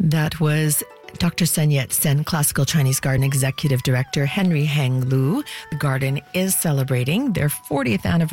That was Dr. Sun Yat-sen, Classical Chinese Garden Executive Director Henry Heng Lu. The garden is celebrating their 40th anniversary.